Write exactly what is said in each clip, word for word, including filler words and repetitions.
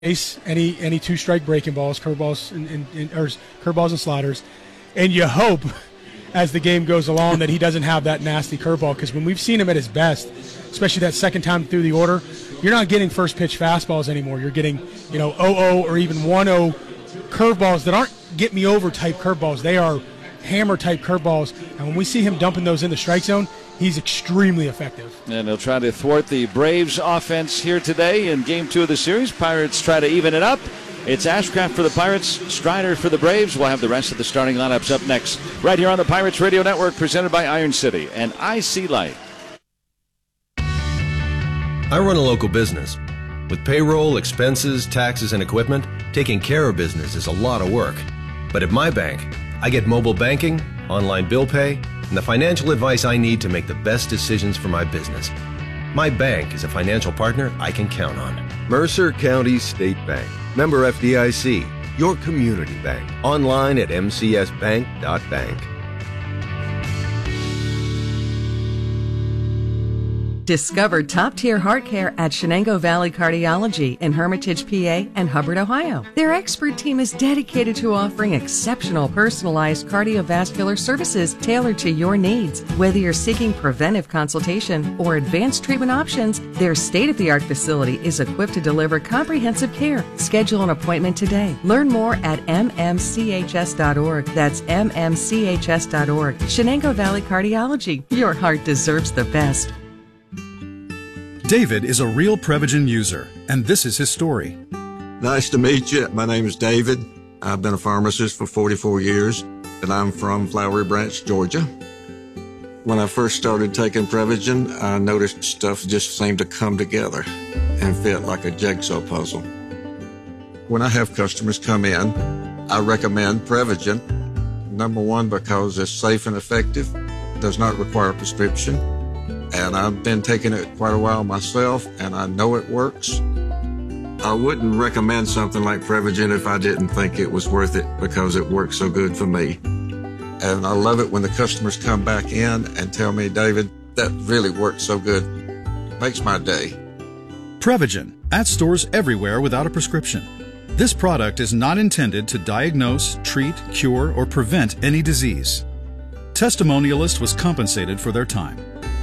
Ace, any any two strike breaking balls, curveballs and, and, and or curveballs and sliders, and you hope as the game goes along that he doesn't have that nasty curveball, because when we've seen him at his best, especially that second time through the order, you're not getting first pitch fastballs anymore. You're getting, you know, oh oh or even one oh curveballs that aren't get me over type curveballs. They are hammer type curveballs, and when we see him dumping those in the strike zone, he's extremely effective. And he'll try to thwart the Braves offense here today in game two of the series. Pirates try to even it up. It's Ashcraft for the Pirates, Strider for the Braves. We'll have the rest of the starting lineups up next, right here on the Pirates Radio Network, presented by Iron City and I C Light. I run a local business. With payroll, expenses, taxes, and equipment, taking care of business is a lot of work. But at my bank, I get mobile banking, online bill pay, and the financial advice I need to make the best decisions for my business. My bank is a financial partner I can count on. Mercer County State Bank. Member F D I C. Your community bank. Online at m c s bank dot bank. Discover top-tier heart care at Shenango Valley Cardiology in Hermitage, P A and Hubbard, Ohio. Their expert team is dedicated to offering exceptional personalized cardiovascular services tailored to your needs. Whether you're seeking preventive consultation or advanced treatment options, their state-of-the-art facility is equipped to deliver comprehensive care. Schedule an appointment today. Learn more at m m c h s dot org. That's m m c h s dot org. Shenango Valley Cardiology. Your heart deserves the best. David is a real Prevagen user, and this is his story. Nice to meet you. My name is David. I've been a pharmacist for forty-four years, and I'm from Flowery Branch, Georgia. When I first started taking Prevagen, I noticed stuff just seemed to come together and fit like a jigsaw puzzle. When I have customers come in, I recommend Prevagen. Number one, because it's safe and effective, does not require a prescription. And I've been taking it quite a while myself, and I know it works. I wouldn't recommend something like Prevagen if I didn't think it was worth it, because it works so good for me. And I love it when the customers come back in and tell me, David, that really worked so good. Makes my day. Prevagen, at stores everywhere without a prescription. This product is not intended to diagnose, treat, cure, or prevent any disease. Testimonialist was compensated for their time.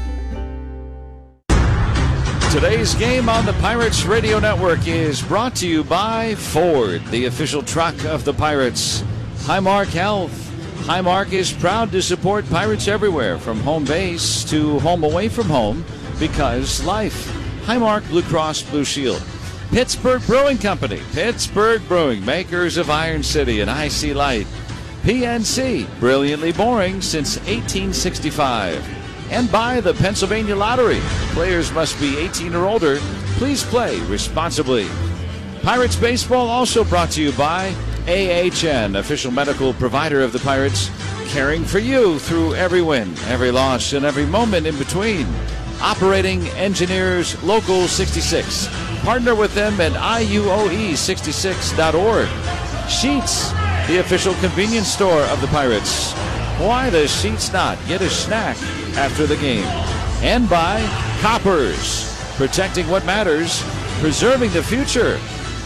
Today's game on the Pirates Radio Network is brought to you by Ford, the official truck of the Pirates. Highmark Health. Highmark is proud to support Pirates everywhere, from home base to home away from home, because life. Highmark Blue Cross Blue Shield. Pittsburgh Brewing Company. Pittsburgh Brewing, makers of Iron City and I C Light. P N C, brilliantly boring since eighteen sixty-five. And by the Pennsylvania Lottery. Players must be eighteen or older. Please play responsibly. Pirates Baseball also brought to you by A H N, official medical provider of the Pirates, caring for you through every win, every loss, and every moment in between. Operating Engineers Local sixty-six. Partner with them at I U O E sixty-six dot org. Sheets, the official convenience store of the Pirates. Why does Sheets not get a snack after the game? And by Coppers, protecting what matters, preserving the future.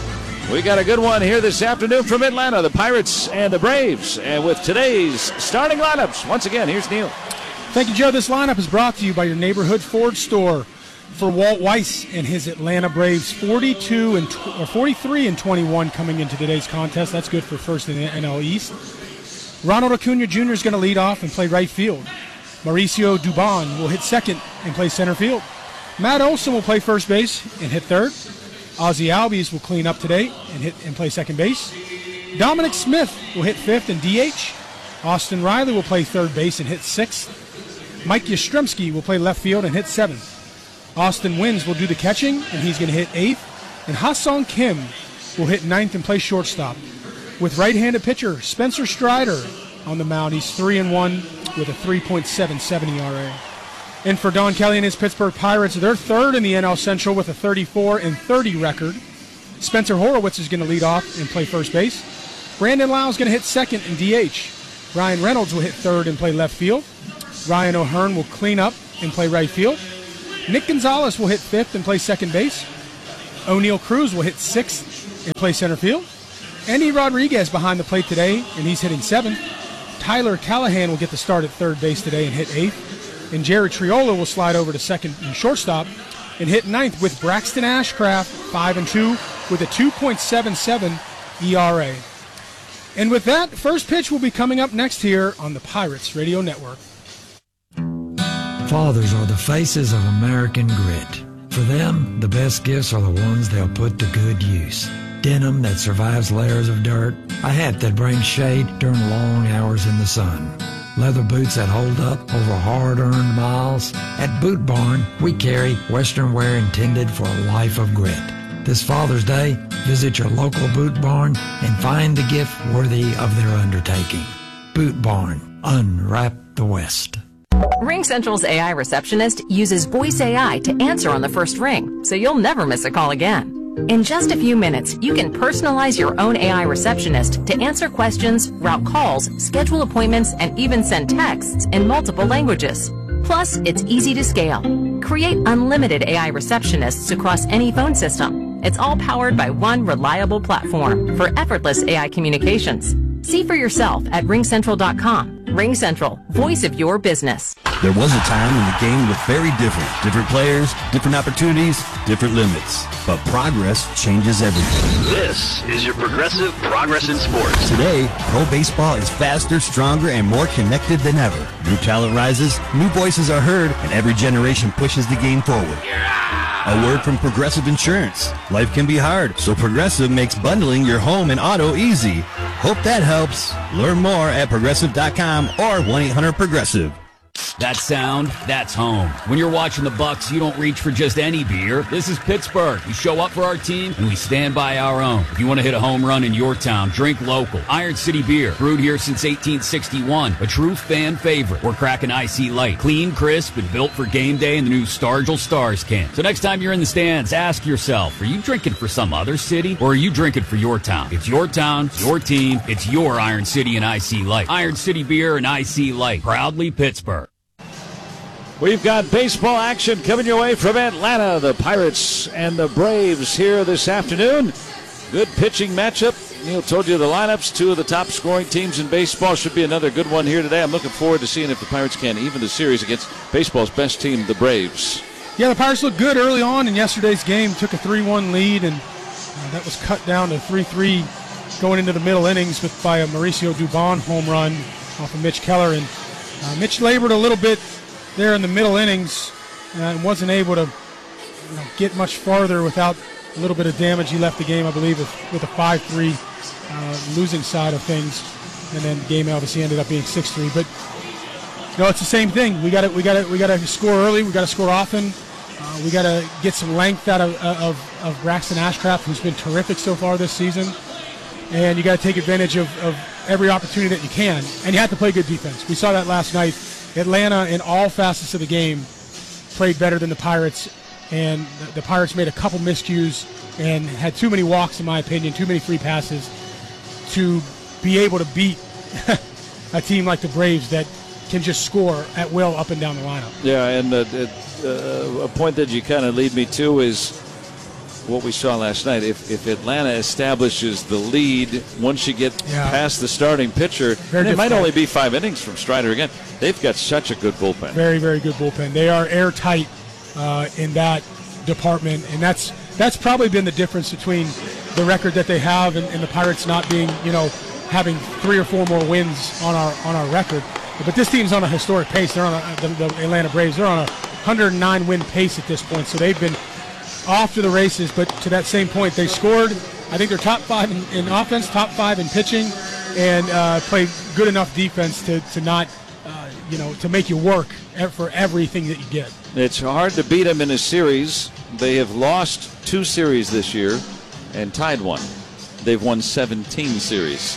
We got a good one here this afternoon from Atlanta, the Pirates and the Braves. And with today's starting lineups, once again, here's Neil. Thank you, Joe. This lineup is brought to you by your neighborhood Ford store. For Walt Weiss and his Atlanta Braves, forty-two and tw- or forty-three and twenty-one coming into today's contest. That's good for first in the N L East. Ronald Acuna Junior is going to lead off and play right field. Mauricio Dubon will hit second and play center field. Matt Olson will play first base and hit third. Ozzie Albies will clean up today and hit and play second base. Dominic Smith will hit fifth and D H. Austin Riley will play third base and hit sixth. Mike Yastrzemski will play left field and hit seventh. Austin Wins will do the catching, and he's going to hit eighth. And Ha-Sung Kim will hit ninth and play shortstop. With right-handed pitcher Spencer Strider on the mound, he's three and one with a three point seven seven E R A. And for Don Kelly and his Pittsburgh Pirates, they're third in the N L Central with a thirty-four and thirty record. Spencer Horowitz is going to lead off and play first base. Brandon Lau is going to hit second and D H. Ryan Reynolds will hit third and play left field. Ryan O'Hearn will clean up and play right field. Nick Gonzalez will hit fifth and play second base. O'Neill Cruz will hit sixth and play center field. Andy Rodriguez behind the plate today, and he's hitting seventh. Tyler Callahan will get the start at third base today and hit eighth. And Jerry Triola will slide over to second and shortstop and hit ninth, with Braxton Ashcraft five and two with a two point seven seven E R A. And with that, first pitch will be coming up next here on the Pirates Radio Network. Fathers are the faces of American grit. For them, the best gifts are the ones they'll put to good use. Denim that survives layers of dirt, a hat that brings shade during long hours in the sun, leather boots that hold up over hard-earned miles. At Boot Barn, we carry Western wear intended for a life of grit. This Father's Day, visit your local Boot Barn and find the gift worthy of their undertaking. Boot Barn, unwrap the West. RingCentral's A I receptionist uses voice A I to answer on the first ring, so you'll never miss a call again. In just a few minutes, you can personalize your own A I receptionist to answer questions, route calls, schedule appointments, and even send texts in multiple languages. Plus, it's easy to scale. Create unlimited A I receptionists across any phone system. It's all powered by one reliable platform for effortless A I communications. See for yourself at ring central dot com. RingCentral, voice of your business. There was a time when the game looked very different. Different players, different opportunities, different limits. But progress changes everything. This is your Progressive Progress in Sports. Today, pro baseball is faster, stronger, and more connected than ever. New talent rises, new voices are heard, and every generation pushes the game forward. A word from Progressive Insurance. Life can be hard, so Progressive makes bundling your home and auto easy. Hope that helps. Learn more at progressive dot com or one eight hundred progressive. That sound, that's home. When you're watching the Bucks, you don't reach for just any beer. This is Pittsburgh. We show up for our team, and we stand by our own. If you want to hit a home run in your town, drink local. Iron City Beer, brewed here since eighteen sixty-one. A true fan favorite. We're cracking Icy Light. Clean, crisp, and built for game day in the new Stargell Stars can. So next time you're in the stands, ask yourself, are you drinking for some other city, or are you drinking for your town? It's your town, it's your team, it's your Iron City and Icy Light. Iron City Beer and Icy Light. Proudly Pittsburgh. We've got baseball action coming your way from Atlanta. The Pirates and the Braves here this afternoon. Good pitching matchup. Neil told you the lineups. Two of the top scoring teams in baseball. Should be another good one here today. I'm looking forward to seeing if the Pirates can even the series against baseball's best team, the Braves. Yeah, the Pirates looked good early on in yesterday's game. Took a three one lead, and uh, that was cut down to three three going into the middle innings with by a Mauricio Dubon home run off of Mitch Keller. And uh, Mitch labored a little bit there in the middle innings uh, and wasn't able to you know, get much farther without a little bit of damage. He left the game, I believe, with, with a five three uh, losing side of things, and then the game obviously ended up being six three. But you know, it's the same thing. We got to we got to we got to score early. We got to score often. Uh, we got to get some length out of of, of Braxton Ashcraft, who's been terrific so far this season. And you got to take advantage of, of every opportunity that you can. And you have to play good defense. We saw that last night. Atlanta, in all facets of the game, played better than the Pirates, and the, the Pirates made a couple miscues and had too many walks, in my opinion, too many free passes to be able to beat a team like the Braves that can just score at will up and down the lineup. Yeah, and uh, uh, a point that you kind of lead me to is what we saw last night. If if Atlanta establishes the lead once you get yeah. past the starting pitcher, and it might only be five innings from Strider again. They've got such a good bullpen. Very, very good bullpen. They are airtight uh, in that department, and that's that's probably been the difference between the record that they have and, and the Pirates not being, you know, having three or four more wins on our on our record. But this team's on a historic pace. They're on a, the, the Atlanta Braves. They're on a one hundred nine win pace at this point, so they've been off to the races. But to that same point, they scored. I think they're top five in, in offense, top five in pitching, and uh, played good enough defense to to not. You know, to make you work for everything that you get. It's hard to beat them in a series. They have lost two series this year and tied one. They've won seventeen series.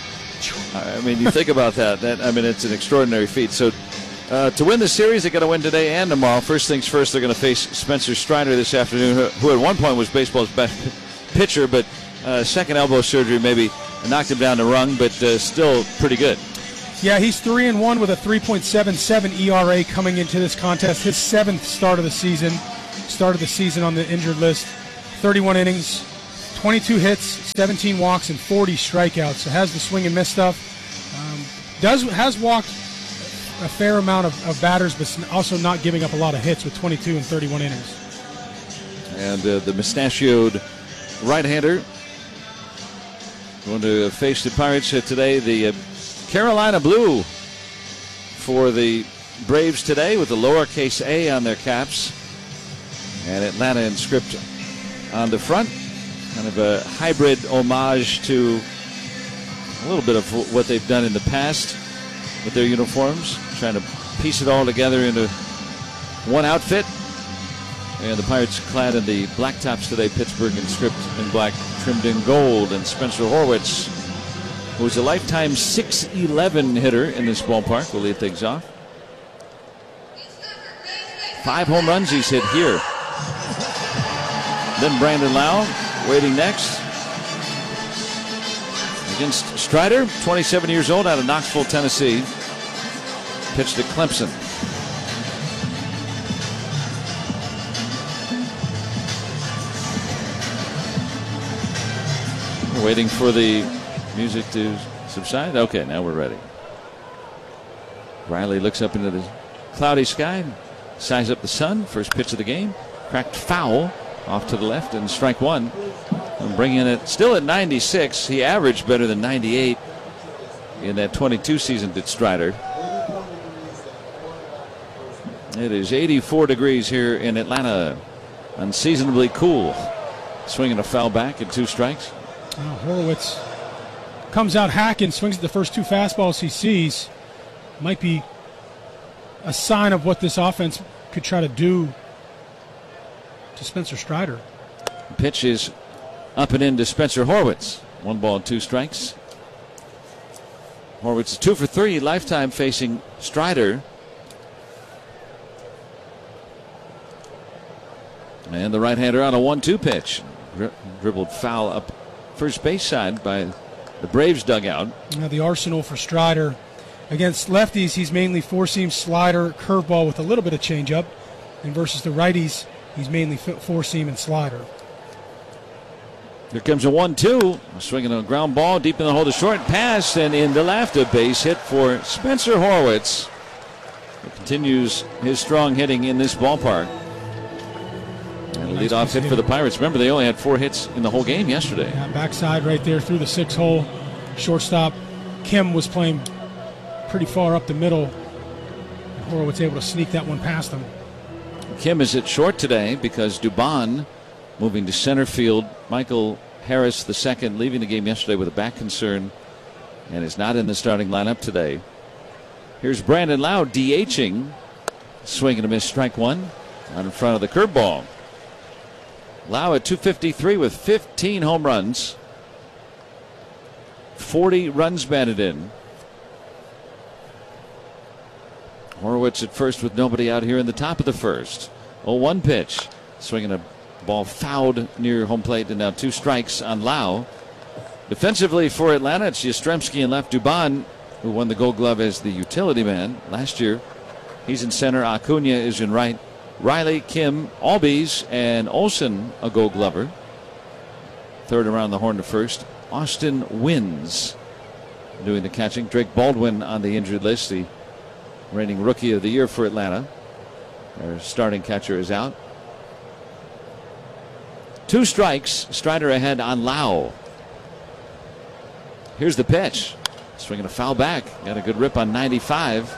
I mean, you think about that. That I mean, it's an extraordinary feat. So uh, to win the series, they got to win today and tomorrow. First things first, they're going to face Spencer Strider this afternoon, who, who at one point was baseball's best pitcher, but uh, second elbow surgery maybe knocked him down the rung, but uh, still pretty good. Yeah, he's three and one with a three point seven seven E R A coming into this contest. His seventh start of the season. Started the season on the injured list. thirty-one innings, twenty-two hits, seventeen walks, and forty strikeouts. So has the swing and miss stuff. Um, does has walked a fair amount of, of batters, but also not giving up a lot of hits with twenty-two and thirty-one innings. And uh, the mustachioed right-hander going to face the Pirates today. The uh, Carolina Blue for the Braves today with the lowercase a on their caps. And Atlanta in script on the front. Kind of a hybrid homage to a little bit of what they've done in the past with their uniforms. Trying to piece it all together into one outfit. And the Pirates clad in the black tops today. Pittsburgh in script in black, trimmed in gold. And Spencer Horwitz, who's a lifetime six eleven hitter in this ballpark, will lead things off. Five home runs he's hit here. Then Brandon Lau waiting next against Strider, twenty-seven years old, out of Knoxville, Tennessee. Pitched to Clemson. We're waiting for the music to subside. Okay, now we're ready. Riley looks up into the cloudy sky, size up the sun. First pitch of the game, cracked foul off to the left, and strike one. And bringing it still at ninety-six. He averaged better than ninety-eight in that twenty-two season, did Strider. It is eighty-four degrees here in Atlanta. Unseasonably cool. Swinging a foul back at two strikes. Oh, Horowitz comes out hacking, swings at the first two fastballs he sees. Might be a sign of what this offense could try to do to Spencer Strider. Pitch is up and into Spencer Horwitz. One ball, two strikes. Horwitz is two for three lifetime facing Strider. And the right-hander on a one two pitch. Dri- dribbled foul up first base side by the Braves dugout. Now the arsenal for Strider. Against lefties, he's mainly four-seam, slider, curveball with a little bit of changeup. And versus the righties, he's mainly four-seam and slider. Here comes a one two. Swinging a ground ball deep in the hole. The short pass and in the left. A base hit for Spencer Horwitz. He continues his strong hitting in this ballpark. And a leadoff hit for the Pirates. Remember, they only had four hits in the whole game yesterday. Yeah, backside right there through the six hole. Shortstop Kim was playing pretty far up the middle. And Horowitz able to sneak that one past him. Kim is at short today because Dubon moving to center field. Michael Harris the second leaving the game yesterday with a back concern and is not in the starting lineup today. Here's Brandon Lau DHing. Swing and a miss, strike one out in front of the curveball. Lau at two fifty-three with fifteen home runs. forty runs batted in. Horowitz at first with nobody out here in the top of the first. oh one pitch. Swinging a ball fouled near home plate, and now two strikes on Lau. Defensively for Atlanta, it's Yastrzemski and left. Dubon, who won the Gold Glove as the utility man last year. He's in center. Acuna is in right. Riley, Kim, Albies, and Olsen a Gold Glover. Third around the horn to first. Austin Wins doing the catching. Drake Baldwin on the injured list, the reigning Rookie of the Year for Atlanta. Their starting catcher is out. Two strikes. Strider ahead on Lau. Here's the pitch. Swinging a foul back. Got a good rip on ninety-five.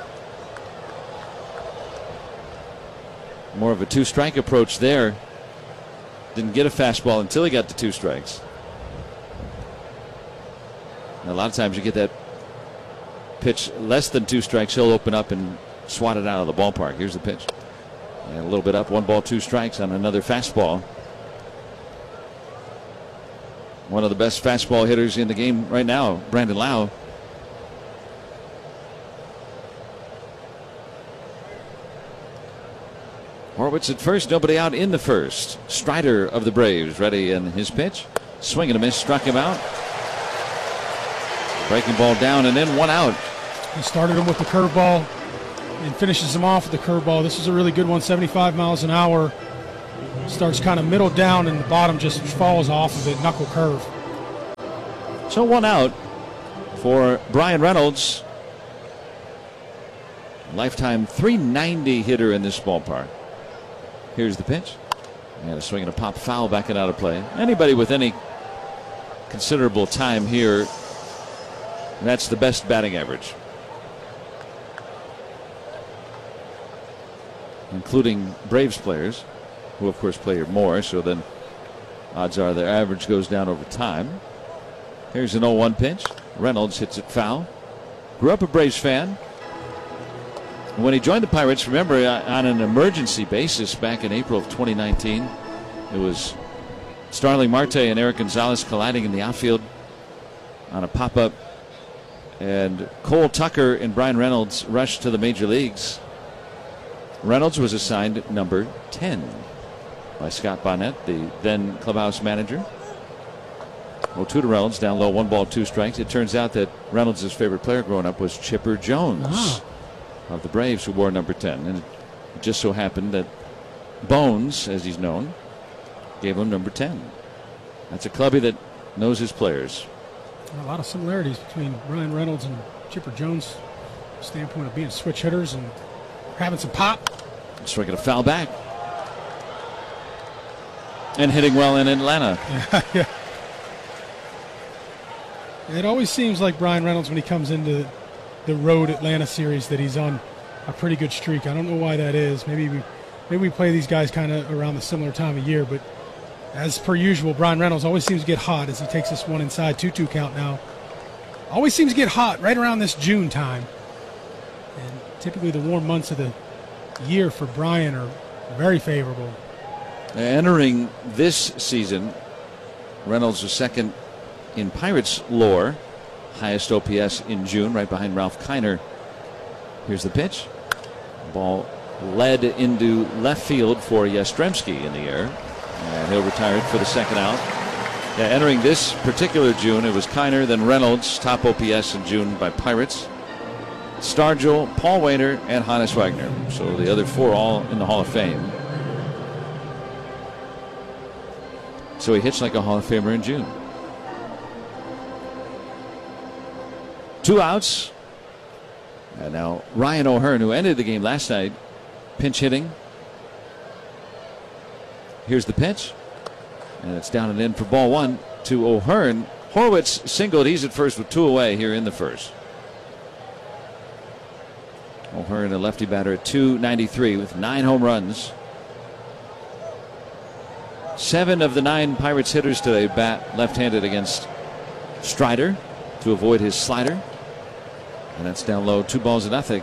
More of a two-strike approach there. Didn't get a fastball until he got to two strikes. And a lot of times you get that pitch less than two strikes, he'll open up and swat it out of the ballpark. Here's the pitch. And a little bit up, one ball, two strikes on another fastball. One of the best fastball hitters in the game right now, Brandon Lau. Horwitz at first, nobody out in the first. Strider of the Braves ready in his pitch. Swing and a miss, struck him out. Breaking ball down and in, one out. He started him with the curveball and finishes him off with the curveball. This is a really good one, seventy-five miles an hour. starts kind of middle down and the bottom just falls off of it, knuckle curve. So one out for Bryan Reynolds. Lifetime three ninety hitter in this ballpark. Here's the pitch. And a swing and a pop foul backing out of play. Anybody with any considerable time here, that's the best batting average, including Braves players, who of course play more, so then odds are their average goes down over time. Here's an oh one pitch. Reynolds hits it foul. Grew up a Braves fan. When he joined the Pirates, remember, on an emergency basis back in April of twenty nineteen, it was Starling Marte and Eric Gonzalez colliding in the outfield on a pop-up, and Cole Tucker and Bryan Reynolds rushed to the major leagues. Reynolds was assigned number ten by Scott Bonnet, the then clubhouse manager. oh two to Reynolds, down low, one ball, two strikes. It turns out that Reynolds' favorite player growing up was Chipper Jones. Oh. Of the Braves, who wore number ten. And it just so happened that Bones, as he's known, gave him number ten. That's a clubby that knows his players. A lot of similarities between Bryan Reynolds and Chipper Jones, standpoint of being switch hitters and having some pop. Swinging a foul back. And hitting well in Atlanta. Yeah, yeah. It always seems like Bryan Reynolds, when he comes into the road Atlanta series, that he's on a pretty good streak. I don't know why that is. Maybe we maybe we play these guys kind of around the similar time of year, but as per usual, Bryan Reynolds always seems to get hot as he takes this one inside, two two count now. Always seems to get hot right around this June time. And typically the warm months of the year for Bryan are very favorable. Entering this season, Reynolds was second in Pirates lore. Highest O P S in June, right behind Ralph Kiner. Here's the pitch. Ball led into left field for Yastrzemski in the air. And he'll retire it for the second out. Yeah, entering this particular June, it was Kiner, then Reynolds, top O P S in June by Pirates. Stargell, Paul Waner, and Hannes Wagner. So the other four all in the Hall of Fame. So he hits like a Hall of Famer in June. Two outs. And now Ryan O'Hearn, who ended the game last night, pinch hitting. Here's the pitch. And it's down and in for ball one to O'Hearn. Horwitz singled. He's at first with two away here in the first. O'Hearn, a lefty batter at two ninety-three with nine home runs. Seven of the nine Pirates hitters today bat left-handed against Strider to avoid his slider. And that's down low, two balls to nothing.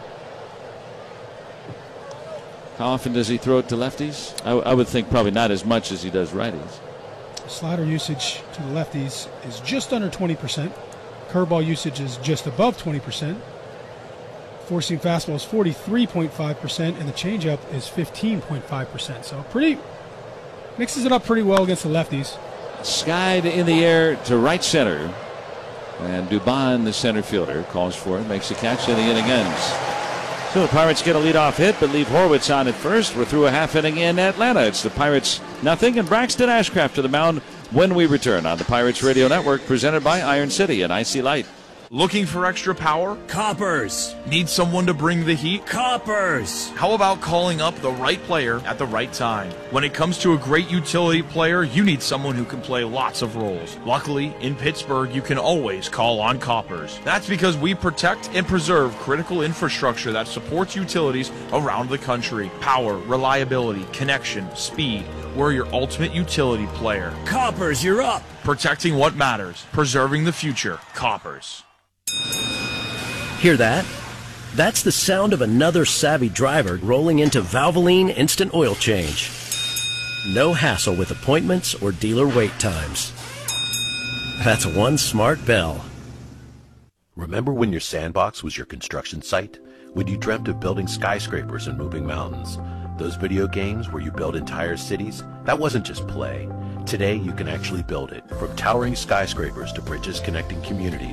How often does he throw it to lefties? I, I would think probably not as much as he does righties. Slider usage to the lefties is just under twenty percent. Curveball usage is just above twenty percent. Four-seam fastball is forty-three point five percent, and the changeup is fifteen point five percent. So pretty, mixes it up pretty well against the lefties. Skied in the air to right center. And Dubon, the center fielder, calls for it, makes a catch, and the inning ends. So the Pirates get a leadoff hit, but leave Horwitz on at first. We're through a half inning in Atlanta. It's the Pirates nothing, and Braxton Ashcraft to the mound when we return on the Pirates Radio Network, presented by Iron City and Icy Light. Looking for extra power? Coppers. Need someone to bring the heat? Coppers. How about calling up the right player at the right time? When it comes to a great utility player, you need someone who can play lots of roles. Luckily, in Pittsburgh, you can always call on Coppers. That's because we protect and preserve critical infrastructure that supports utilities around the country. Power, reliability, connection, speed. We're your ultimate utility player. Coppers, you're up. Protecting what matters. Preserving the future. Coppers. Hear that? That's the sound of another savvy driver rolling into Valvoline Instant Oil Change. No hassle with appointments or dealer wait times. That's one smart bell. Remember when your sandbox was your construction site? When you dreamt of building skyscrapers and moving mountains? Those video games where you build entire cities? That wasn't just play. Today you can actually build it. From towering skyscrapers to bridges connecting communities,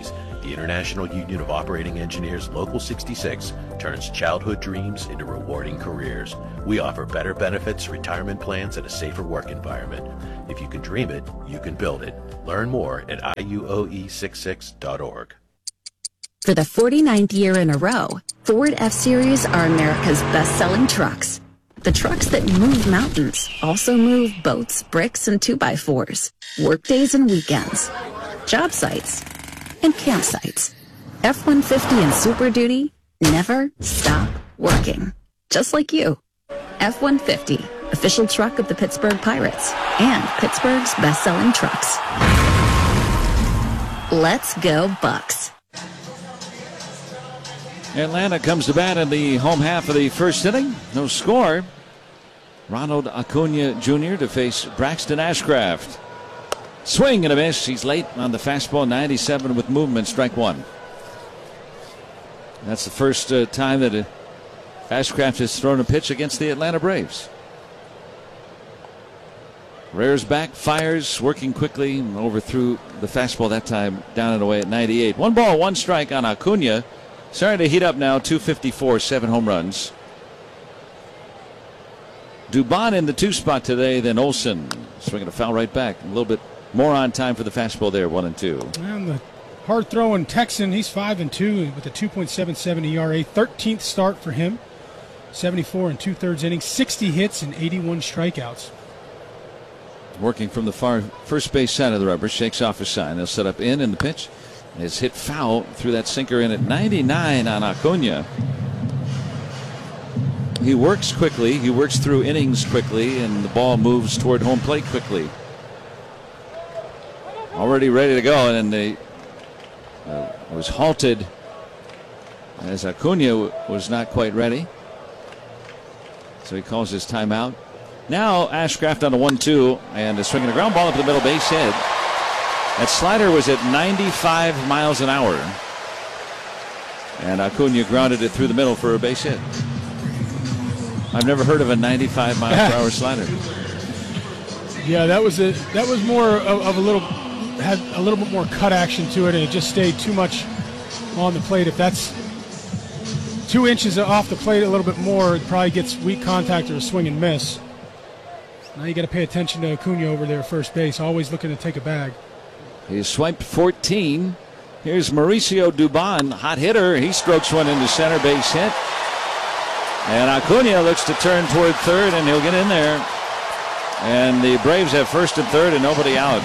The International Union of Operating Engineers Local sixty-six turns childhood dreams into rewarding careers. We offer better benefits, retirement plans, and a safer work environment. If you can dream it, you can build it. Learn more at I U O E sixty-six dot org. For the forty-ninth year in a row, Ford F-Series are America's best-selling trucks. The trucks that move mountains also move boats, bricks, and two by fours, workdays and weekends, job sites, and campsites. F one fifty and Super Duty never stop working. Just like you. F one fifty, official truck of the Pittsburgh Pirates and Pittsburgh's best-selling trucks. Let's go Bucks. Atlanta comes to bat in the home half of the first inning. No score. Ronald Acuna Junior to face Braxton Ashcraft. Swing and a miss. He's late on the fastball. ninety-seven with movement. Strike one. That's the first uh, time that uh, Ashcraft has thrown a pitch against the Atlanta Braves. Rears back, fires, working quickly, and overthrew the fastball that time, down and away at ninety-eight. One ball, one strike on Acuna. Starting to heat up now, two fifty-four, seven home runs. Dubon in the two spot today, then Olsen swinging a foul right back. A little bit more on time for the fastball there, one and two. And the hard throwing Texan, he's five and two with a two point seven seven E R A. thirteenth start for him. seventy-four and two thirds innings, sixty hits and eighty-one strikeouts. Working from the far first base side of the rubber, shakes off a sign. They'll set up in in the pitch. Is hit foul through that sinker in at ninety-nine on Acuna. He works quickly. He works through innings quickly, and the ball moves toward home plate quickly. Already ready to go, and then they uh, was halted as Acuna was not quite ready. So he calls his timeout. Now Ashcraft on a one two, and a swinging a ground ball up the middle, base hit. That slider was at ninety-five miles an hour. And Acuna grounded it through the middle for a base hit. I've never heard of a ninety-five mile per hour slider. Yeah, that was a that was more of, of a little had a little bit more cut action to it, and it just stayed too much on the plate. If that's two inches off the plate a little bit more, it probably gets weak contact or a swing and miss. Now you got to pay attention to Acuna over there at first base, always looking to take a bag. He's swiped fourteen. Here's Mauricio Dubon, hot hitter. He strokes one into center, base hit. And Acuna looks to turn toward third, and he'll get in there. And the Braves have first and third and nobody out.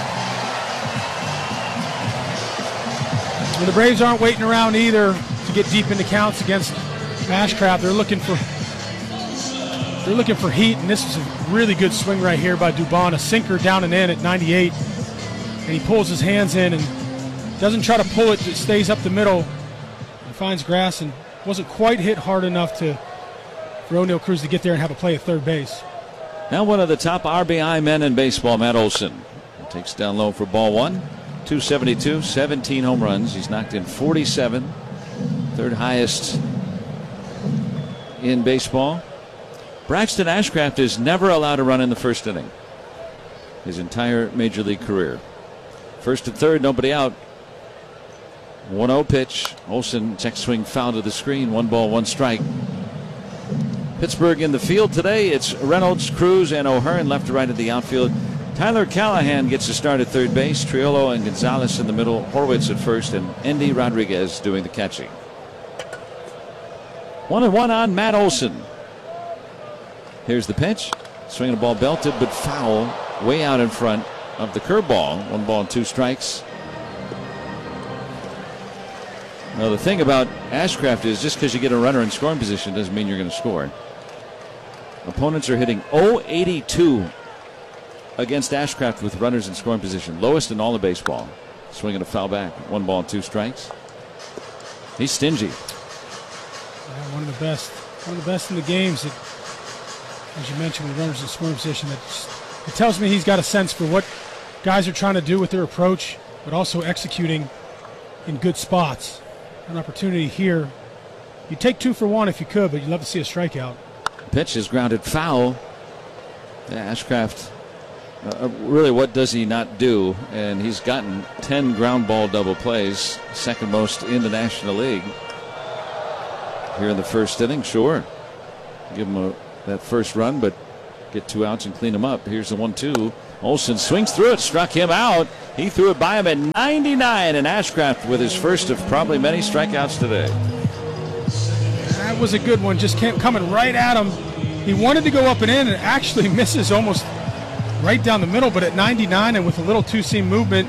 Well, the Braves aren't waiting around either to get deep into counts against Ashcraft. They're looking for they're looking for heat, and this is a really good swing right here by Dubon. A sinker down and in at ninety-eight. And he pulls his hands in and doesn't try to pull it. It stays up the middle and finds grass, and wasn't quite hit hard enough to for O'Neill Cruz to get there and have a play at third base. Now one of the top R B I men in baseball, Matt Olson. Takes down low for ball one. two seventy-two, seventeen home runs. He's knocked in forty-seven. Third highest in baseball. Braxton Ashcraft is never allowed to run in the first inning his entire major league career. First and third, nobody out. one oh pitch. Olsen check swing foul to the screen. One ball, one strike. Pittsburgh in the field today. It's Reynolds, Cruz, and O'Hearn left to right at the outfield. Tyler Callahan gets to start at third base. Triolo and Gonzalez in the middle. Horwitz at first, and Endy Rodriguez doing the catching. One and one on Matt Olson. Here's the pitch. Swinging a ball belted, but foul. Way out in front of the curveball. One ball and two strikes. Now the thing about Ashcraft is just because you get a runner in scoring position doesn't mean you're going to score. Opponents are hitting oh eighty-two against Ashcraft with runners in scoring position. Lowest in all of baseball. Swinging a foul back. One ball and two strikes. He's stingy. Yeah, one of the best. One of the best in the games. That, as you mentioned, with runners in scoring position, that just, it tells me he's got a sense for what guys are trying to do with their approach, but also executing in good spots. An opportunity here. You take two for one if you could, but you'd love to see a strikeout. Pitch is grounded foul. Yeah, Ashcraft Uh, really, what does he not do? And he's gotten ten ground ball double plays, second most in the National League. Here in the first inning, sure. Give him a, that first run, but get two outs and clean him up. Here's the one two. Olson swings through it, struck him out. He threw it by him at ninety-nine, and Ashcraft with his first of probably many strikeouts today. That was a good one, just came, coming right at him. He wanted to go up and in, and actually misses almost right down the middle, but at ninety-nine and with a little two-seam movement,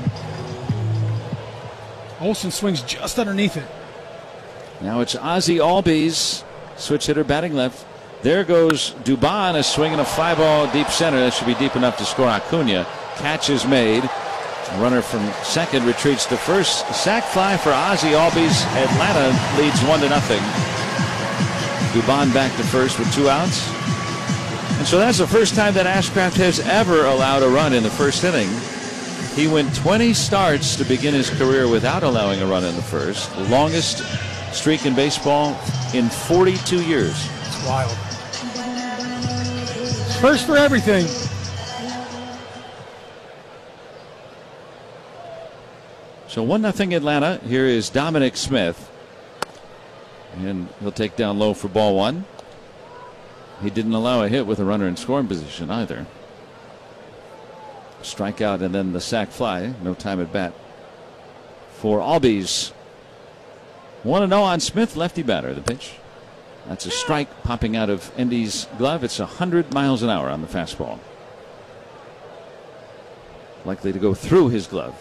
Olson swings just underneath it. Now it's Ozzie Albies, switch hitter batting left. There goes Dubon, a swing and a fly ball deep center. That should be deep enough to score Acuna. Catch is made. A runner from second retreats to first. Sac fly for Ozzie Albies. Atlanta leads one to nothing. Dubon back to first with two outs. And so that's the first time that Ashcraft has ever allowed a run in the first inning. He went twenty starts to begin his career without allowing a run in the first. The longest streak in baseball in forty-two years. It's wild. First for everything. So one nothing Atlanta. Here is Dominic Smith. And he'll take down low for ball one. He didn't allow a hit with a runner in scoring position either. Strikeout and then the sac fly. No time at bat for Albies. one and oh on Smith, lefty batter. The pitch. That's a strike popping out of Endy's glove. It's one hundred miles an hour on the fastball. Likely to go through his glove.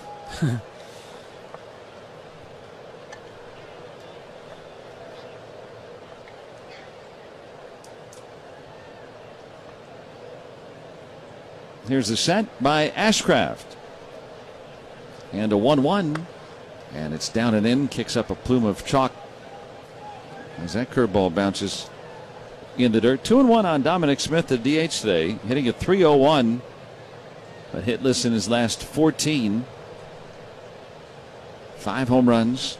Here's the set by Ashcraft. And a one one. And it's down and in. Kicks up a plume of chalk as that curveball bounces in the dirt. Two and one on Dominic Smith, the D H today, hitting at three oh one, but hitless in his last fourteen. Five home runs.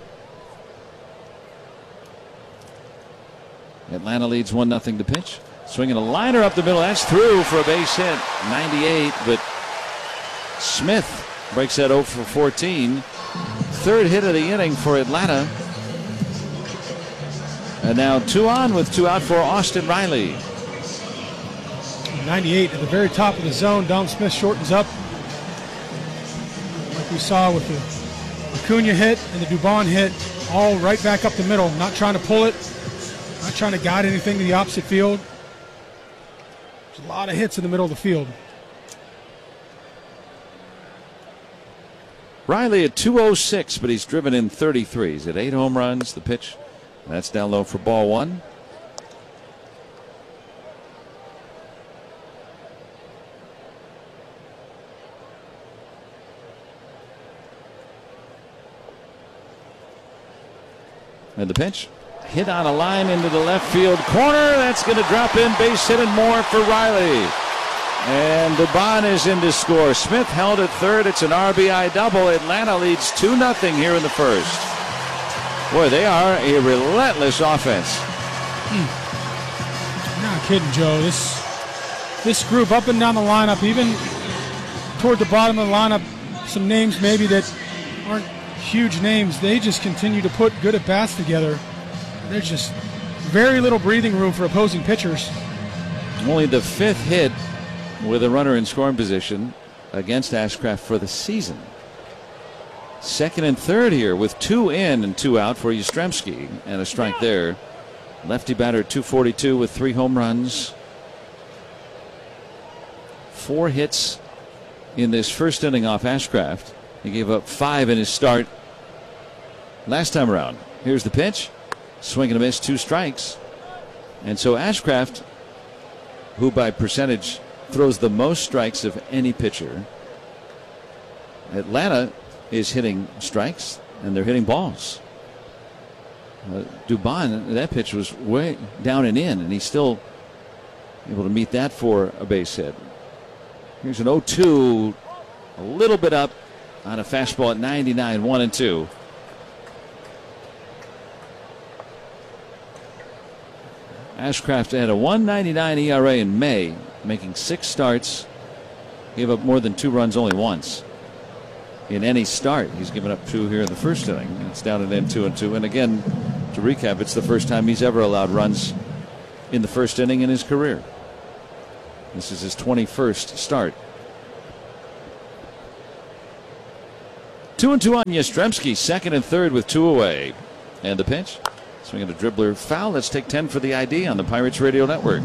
Atlanta leads one nothing to pitch. Swinging a liner up the middle. That's through for a base hit. ninety-eight, but Smith breaks that oh for fourteen. Third hit of the inning for Atlanta. And now two on with two out for Austin Riley. ninety-eight at the very top of the zone. Dom Smith shortens up. Like we saw with the Acuna hit and the Dubon hit. All right back up the middle. Not trying to pull it. Not trying to guide anything to the opposite field. There's a lot of hits in the middle of the field. Riley at two oh six, but he's driven in thirty-three. He's at eight home runs. The pitch. That's down low for ball one. And the pitch. Hit on a line into the left field corner. That's going to drop in. Base hit and more for Riley. And Dubon is in to score. Smith held at third. It's an R B I double. Atlanta leads two nothing here in the first. Boy, they are a relentless offense. Hmm. You're not kidding, Joe. This this group up and down the lineup, even toward the bottom of the lineup, some names maybe that aren't huge names, they just continue to put good at bats together. There's just very little breathing room for opposing pitchers. Only the fifth hit with a runner in scoring position against Ashcraft for the season. Second and third here with two in and two out for Yastrzemski, and a strike there. Lefty batter two forty-two with three home runs. Four hits in this first inning off Ashcraft. He gave up five in his start last time around. Here's the pitch. Swing and a miss, two strikes. And so Ashcraft, who by percentage throws the most strikes of any pitcher, Atlanta is hitting strikes and they're hitting balls. Uh, Dubon, that pitch was way down and in, and he's still able to meet that for a base hit. Here's an oh two, a little bit up on a fastball at ninety-nine, one and two. Ashcraft had a one ninety-nine E R A in May, making six starts Gave up more than two runs only once in any start. He's given up two here in the first inning. It's down and in two and two. And again, to recap, it's the first time he's ever allowed runs in the first inning in his career. This is his twenty-first start. Two and two on Yastrzemski, second and third with two away. And the pitch. Swinging a dribbler foul. Let's take ten for the I D on the Pirates Radio Network.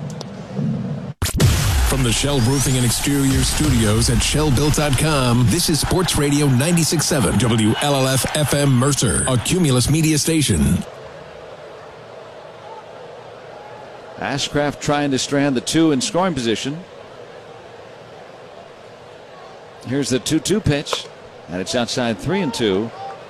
From the Shell Roofing and Exterior Studios at shell built dot com, this is Sports Radio ninety-six point seven W L L F F M Mercer, a Cumulus media station. Ashcraft trying to strand the two in scoring position. Here's the two two pitch, and it's outside three and two.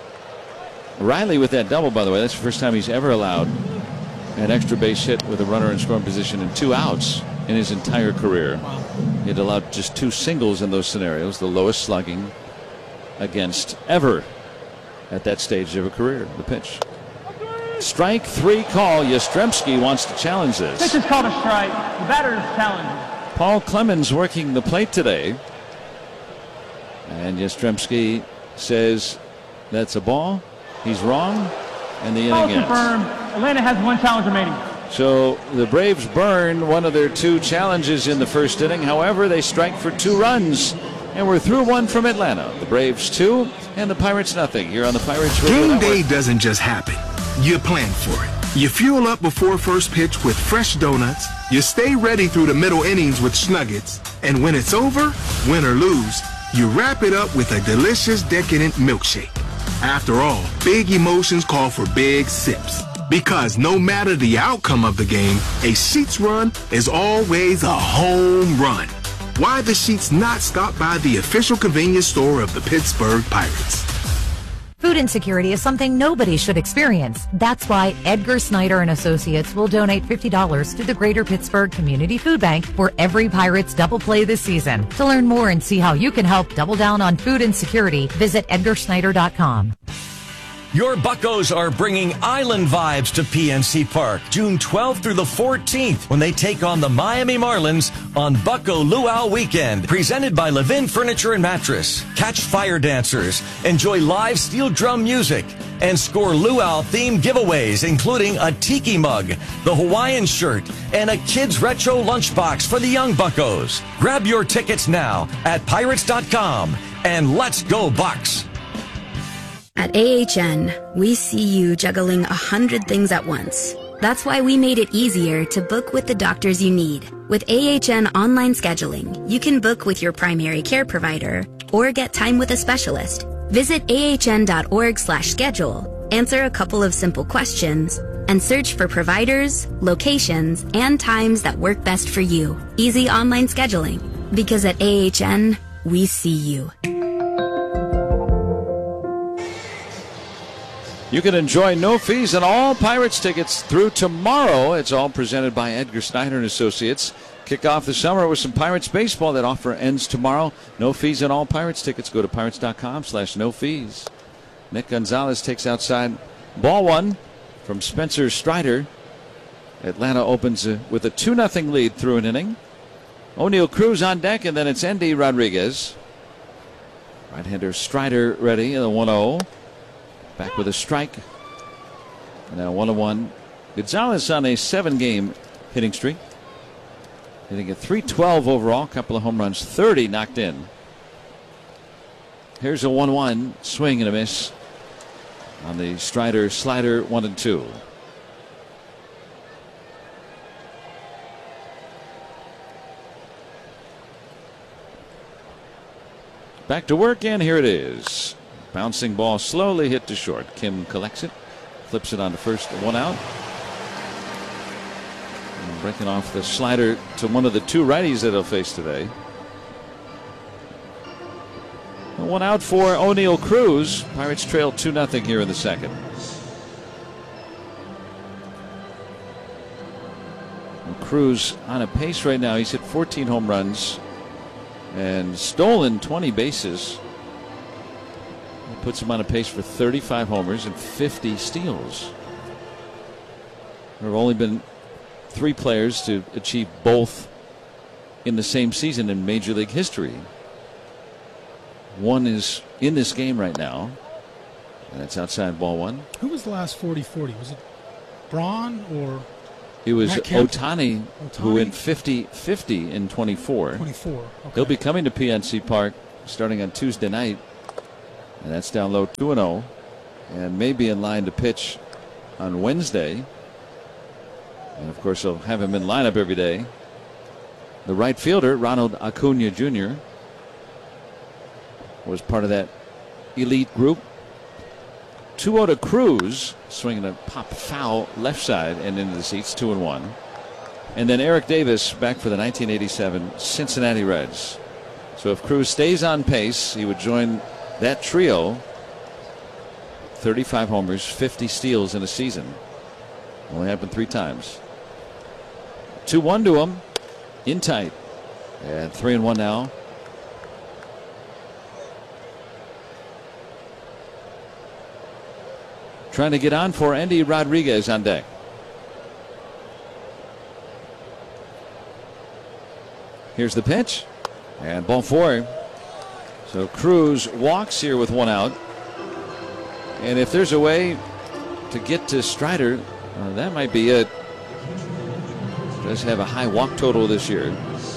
Riley with that double, by the way. That's the first time he's ever allowed an extra base hit with a runner in scoring position and two outs in his entire career. He had allowed just two singles in those scenarios, the lowest slugging against ever at that stage of a career. The pitch. Strike three call. Yastrzemski wants to challenge this. This is called a strike. The batter is challenging. Paul Clemens working the plate today. And Yastrzemski says that's a ball. He's wrong. And the inning ends. Confirmed. Atlanta has one challenge remaining. So the Braves burn one of their two challenges in the first inning. However, they strike for two runs. And we're through one from Atlanta. The Braves two and the Pirates nothing here on the Pirates Radio Game Network. day doesn't just happen. You plan for it. You fuel up before first pitch with fresh donuts. You stay ready through the middle innings with Snuggets. And when it's over, win or lose, you wrap it up with a delicious, decadent milkshake. After all, big emotions call for big sips. Because no matter the outcome of the game, a Sheetz run is always a home run. Why the Sheetz not stop by the official convenience store of the Pittsburgh Pirates? Food insecurity is something nobody should experience. That's why Edgar Snyder and Associates will donate fifty dollars to the Greater Pittsburgh Community Food Bank for every Pirates double play this season. To learn more and see how you can help double down on food insecurity, visit edgar snyder dot com. Your Buccos are bringing island vibes to P N C Park June twelfth through the fourteenth when they take on the Miami Marlins on Bucco Luau Weekend, presented by Levin Furniture and Mattress. Catch fire dancers, enjoy live steel drum music, and score luau-themed giveaways, including a tiki mug, the Hawaiian shirt, and a kids' retro lunchbox for the young Buccos. Grab your tickets now at pirates dot com, and let's go Bucks! At A H N, we see you juggling a hundred things at once. That's why we made it easier to book with the doctors you need. With A H N online scheduling, you can book with your primary care provider or get time with a specialist. Visit A H N dot org slash schedule, answer a couple of simple questions, and search for providers, locations, and times that work best for you. Easy online scheduling. Because at A H N, we see you. You can enjoy no fees on all Pirates tickets through tomorrow. It's all presented by Edgar Snyder and Associates. Kick off the summer with some Pirates baseball. That offer ends tomorrow. No fees on all Pirates tickets. Go to pirates dot com slash no fees. Nick Gonzalez takes outside ball one from Spencer Strider. Atlanta opens uh, with a two nothing lead through an inning. O'Neill Cruz on deck, and then it's Endy Rodriguez. Right-hander Strider ready in the one oh. Back with a strike. Now one and one. Gonzalez on a seven-game hitting streak. Hitting at three twelve overall. Couple of home runs. thirty knocked in. Here's a one one. Swing and a miss on the Strider slider. One and two. Back to work, and here it is. Bouncing ball slowly hit to short. Kim collects it, flips it on to first, one out. And breaking off the slider to one of the two righties that he'll face today. And one out for O'Neill Cruz. Pirates trail two nothing here in the second. And Cruz on a pace right now. He's hit fourteen home runs and stolen twenty bases. Puts him on a pace for thirty-five homers and fifty steals. There have only been three players to achieve both in the same season in Major League history. One is in this game right now, and it's outside ball one. Who was the last forty forty? Was it Braun or? It was Ohtani, Ohtani, who went fifty fifty in twenty-four. twenty-four. Okay. He'll be coming to P N C Park starting on Tuesday night, and that's down low two and oh, and may be in line to pitch on Wednesday. And of course, they'll have him in lineup every day. The right fielder, Ronald Acuna Junior, was part of that elite group. two oh to Cruz, swinging a pop foul left side and into the seats, two and one. And then Eric Davis back for the nineteen eighty-seven Cincinnati Reds. So if Cruz stays on pace, he would join that trio. thirty-five homers, fifty steals in a season. Only happened three times. two one to him, in tight. And three and one now. Trying to get on for Andy Rodriguez on deck. Here's the pitch. And ball four. So Cruz walks here with one out. And if there's a way to get to Strider, uh, that might be it. Does have a high walk total this year.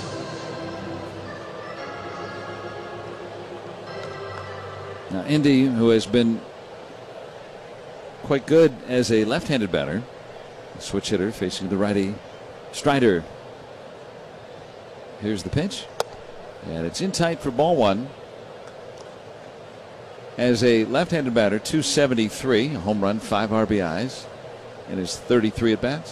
Now Indy, who has been quite good as a left-handed batter, switch hitter facing the righty Strider. Here's the pitch, and it's in tight for ball one. As a left-handed batter, two seventy-three, a home run, five R B Is, and his thirty-three at bats.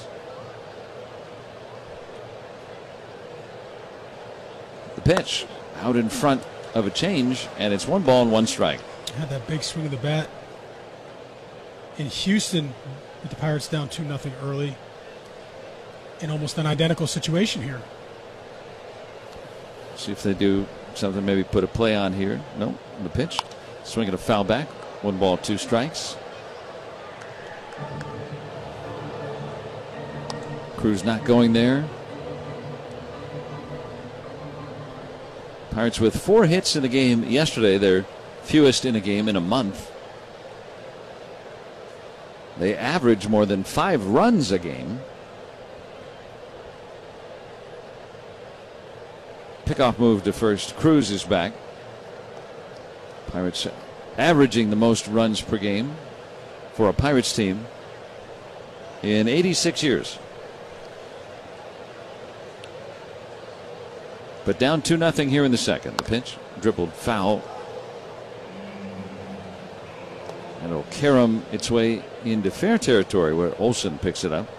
The pitch out in front of a change, and it's one ball and one strike. Had that big swing of the bat in Houston with the Pirates down two nothing early, in almost an identical situation here. See if they do something, maybe put a play on here. No, the pitch. Swinging a foul back. One ball, two strikes. Cruz not going there. Pirates with four hits in the game yesterday, their fewest in a game in a month. They average more than five runs a game. Pickoff move to first. Cruz is back. Pirates averaging the most runs per game for a Pirates team in eighty-six years. But down two nothing here in the second. The pitch dribbled foul. And it'll carom its way into fair territory where Olsen picks it up.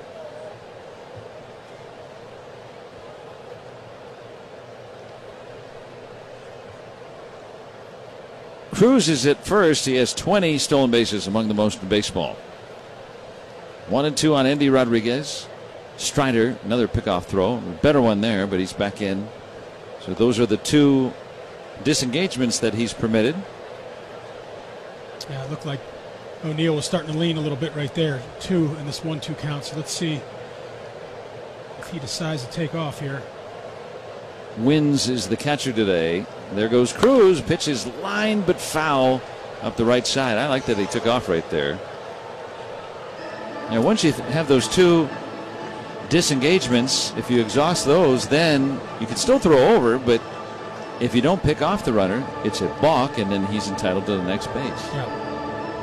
Cruz is at first. He has twenty stolen bases, among the most in baseball. One and two on Andy Rodriguez. Strider, another pickoff throw. Better one there, but he's back in. So those are the two disengagements that he's permitted. Yeah, it looked like O'Neill was starting to lean a little bit right there. Two in this one two count. So let's see if he decides to take off here. Wins is the catcher today. There goes Cruz. Pitch is lined but foul up the right side. I like that he took off right there. Now, once you have those two disengagements, if you exhaust those, then you can still throw over, but if you don't pick off the runner, it's a balk, and then he's entitled to the next base. Yeah.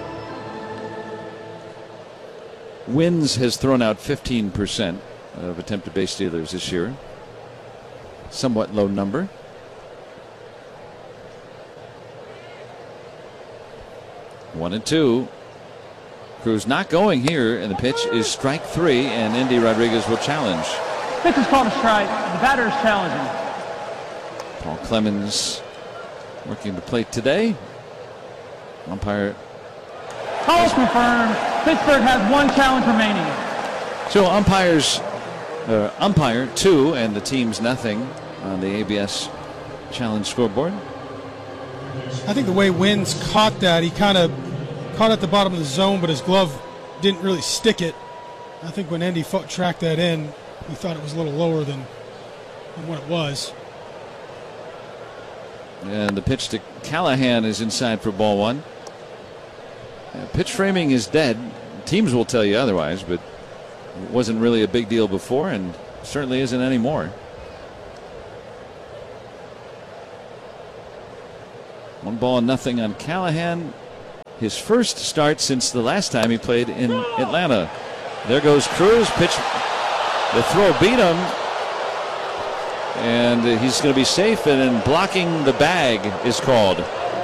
Wins has thrown out fifteen percent of attempted base stealers this year. Somewhat low number. One and two. Cruz not going here, and the pitch is strike three, and Andy Rodriguez will challenge. Pitch is called a strike. The batter is challenging. Paul Clemens working the plate today. Umpire. Call confirmed. Pittsburgh has one challenge remaining. So umpires, uh, umpire two, and the team's nothing on the A B S challenge scoreboard. I think the way Wins caught that, he kind of caught at the bottom of the zone, but his glove didn't really stick it. I think when Andy fought, tracked that in, he thought it was a little lower than than what it was. And the pitch to Callahan is inside for ball one. Uh, pitch framing is dead. Teams will tell you otherwise, but it wasn't really a big deal before and certainly isn't anymore. One ball and nothing on Callahan. His first start since the last time he played in Atlanta. There goes Cruz. Pitch. The throw beat him. And he's going to be safe, and then blocking the bag is called.